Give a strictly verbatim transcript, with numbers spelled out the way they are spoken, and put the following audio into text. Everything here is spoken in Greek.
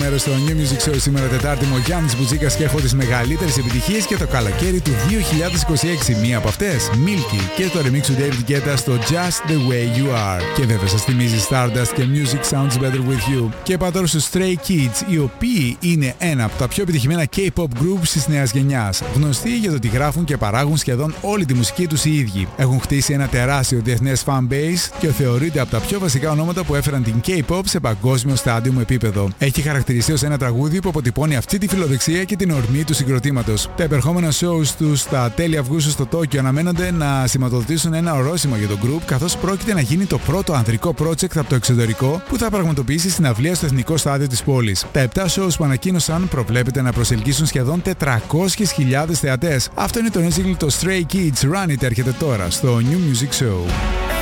μέρος στο New Music Show. Σήμερα Τετάρτη μου ο Γιάννης Μπουζίκας και έχω τις μεγαλύτερες επιτυχίες και το καλοκαίρι του δύο χιλιάδες είκοσι έξι. Μία από αυτές, Milky και το remix του David Guetta στο Just the Way You Are. Και βέβαια σας θυμίζει Stardust και Music Sounds Better With You. Και πάω τώρα στους Stray Kids, οι οποίοι είναι ένα από τα πιο επιτυχημένα K-pop groups της νέας γενιάς. Γνωστοί για το ότι γράφουν και παράγουν σχεδόν όλη τη μουσική τους οι ίδιοι. Έχουν χτίσει ένα τεράστιο διεθνές fan base και θεωρείται από τα πιο βασικά ονόματα που έφεραν την K-pop σε παγκόσμιο στάντιουμ επίπεδο. Έχει χαρακτηριστεί ως ένα τραγούδι που αποτυπώνει αυτή τη φιλοδοξία και την ορμή του συγκροτήματος. Τα επερχόμενα shows τους στα τέλη Αυγούστου στο Τόκιο αναμένονται να σηματοδοτήσουν ένα ορόσημο για το group, καθώς πρόκειται να γίνει το πρώτο ανδρικό project από το εξωτερικό που θα πραγματοποιήσει συναυλία στο εθνικό στάδιο της πόλης. Τα επτά shows που ανακοίνωσαν προβλέπεται να προσελκύσουν σχεδόν τετρακόσιες χιλιάδες θεατές. Αυτό είναι το νέο σύγκλι, το Stray Kids. Run It έρχεται τώρα στο New Music Show.